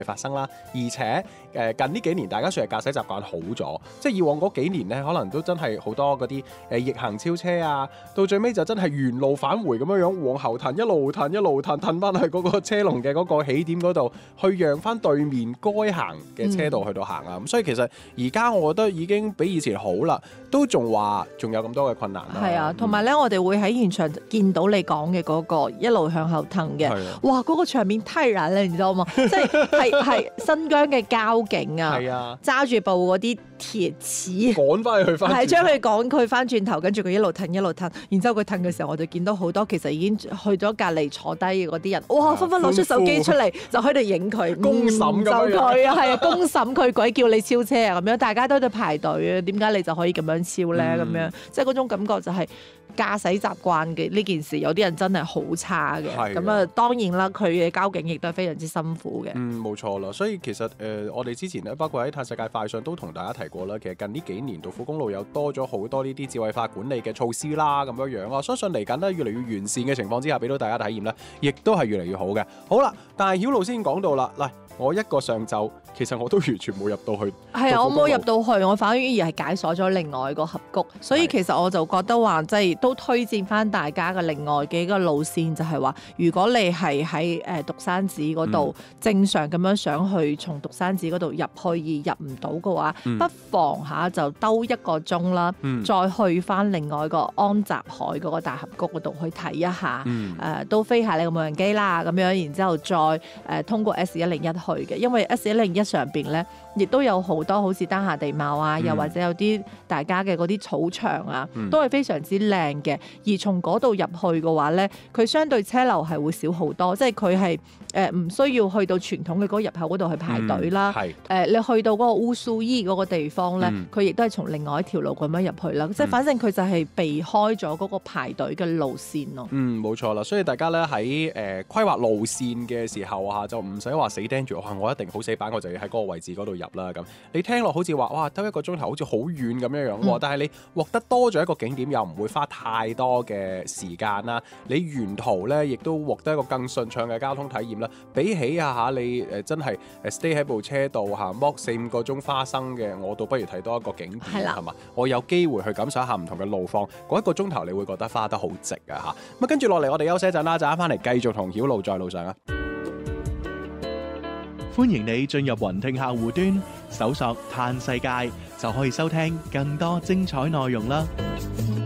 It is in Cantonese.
發生啦，而且近呢幾年大家算係駕駛習慣好咗，即係以往嗰幾年呢，可能都真係好多嗰啲逆行超車啊，到最尾就真係原路返回咁樣往後騰，一路騰翻去嗰個車龍嘅嗰個起點嗰度，去讓翻對面該行嘅車道去到行啊。咁所以其實而家我覺得已經比以前好啦，都仲有咁多嘅困難啦。 係啊，同埋咧，我哋會喺現場見到你講嘅嗰個一路向後騰嘅，哇！嗰個場面太燃啦，你知道嘛？即係新疆嘅交警啊，揸住部嗰啲鐵齒趕翻去翻， 係將佢趕佢翻轉頭，跟住佢一路騰，然之後佢騰嘅時候，我就見到好多其實已經去咗隔離坐低嘅嗰啲人，哇！紛紛攞出手機出嚟就喺度影佢， 公審咁樣， 佢啊，係啊，公審佢，鬼叫你超車啊咁樣，大家都喺度排隊啊，點解你就可以咁樣超咧？咁樣即係嗰種感覺就係駕駛習慣嘅呢件事，有啲人真係好差嘅。咁啊，當然啦，佢嘅交警亦都係非常之辛苦嘅。 冇錯啦。所以其實我哋之前咧，包括喺碳世界快訊都同大家提過啦。其實近呢幾年，道府公路有多咗好多呢啲智慧化管理嘅措施啦，咁樣樣啊。相信嚟緊咧，越嚟越完善嘅情況之下，俾到大家體驗咧，亦都係越嚟越好嘅。好啦，但係曉露先講到啦，嗱，我一個上晝其實我都完全冇入到去。 係啊，我冇入到去，我反而係解鎖咗另外一個峽谷，所以其實我就覺得話，即係都推薦翻大家嘅另外幾個路線，就係話，如果你係喺獨山寺嗰度正常咁樣想去從獨山寺嗰度入去而入唔到嘅話，不妨就兜1個鐘啦，再去翻另外一個安澤海嗰個大峽谷嗰度去睇一下，都飛下你個無人機啦，咁樣，然之後再通過 S101去嘅，因為 S101上邊咧亦都有好多好似丹霞地貌啊，又或者有啲大家嘅嗰啲草場啊，都係非常之靚嘅。而從嗰度入去嘅話咧，佢相對車流係會少好多，即係佢係唔需要去到傳統嘅嗰個入口嗰度去排隊啦。你去到嗰個烏蘇伊嗰個地方咧，佢亦都係從另外一條路咁樣入去啦。即係反正佢就係避開咗嗰個排隊嘅路線咯。冇錯啦。所以大家咧喺規劃路線嘅時候就唔使話死盯住我一定好死板，我就要喺嗰個位置嗰度入啦。咁你聽落好似話哇，兜1個鐘頭好似好遠咁樣樣，但係你獲得多咗一個景點，又唔會花太多嘅時間啦。你沿途咧亦都獲得一個更順暢嘅交通體驗啦。比起你真係 stay 喺部車度剝4-5個鐘花生嘅，我倒不如睇多一個景點係嘛？我有機會去感受一下唔同嘅路況，嗰1個鐘頭你會覺得花得好值啊嚇！咁跟住落嚟，我哋休息一陣啦，陣間翻嚟繼續同曉露在路上啊！ 歡迎你進入雲聽客戶端，搜索碳世界就可以收聽更多精彩內容啦。